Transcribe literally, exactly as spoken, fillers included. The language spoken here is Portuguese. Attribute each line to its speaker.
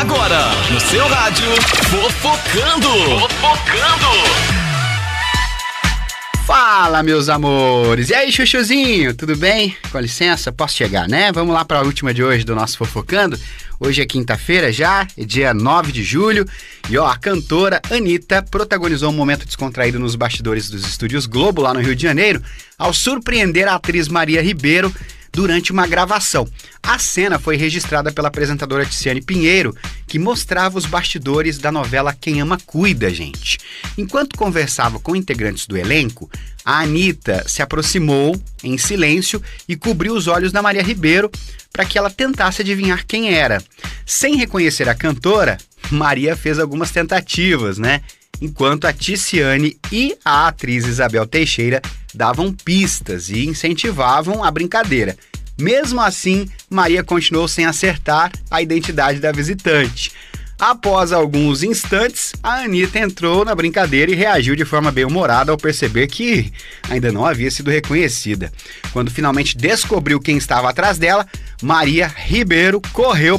Speaker 1: Agora, no seu rádio, Fofocando. Fofocando.
Speaker 2: Fala, meus amores! E aí, chuchuzinho, tudo bem? Com licença, posso chegar, né? Vamos lá para a última de hoje do nosso Fofocando. Hoje é quinta-feira já, é dia nove de julho. E ó, a cantora Anitta protagonizou um momento descontraído nos bastidores dos estúdios Globo, lá no Rio de Janeiro, ao surpreender a atriz Maria Ribeiro durante uma gravação. A cena foi registrada pela apresentadora Tiziane Pinheiro, que mostrava os bastidores da novela Quem Ama Cuida, gente. Enquanto conversava com integrantes do elenco, a Anitta se aproximou em silêncio e cobriu os olhos da Maria Ribeiro para que ela tentasse adivinhar quem era. Sem reconhecer a cantora, Maria fez algumas tentativas, né? Enquanto a Tiziane e a atriz Isabel Teixeira davam pistas e incentivavam a brincadeira. Mesmo assim, Maria continuou sem acertar a identidade da visitante. Após alguns instantes, a Anitta entrou na brincadeira e reagiu de forma bem-humorada ao perceber que ainda não havia sido reconhecida. Quando finalmente descobriu quem estava atrás dela, Maria Ribeiro correu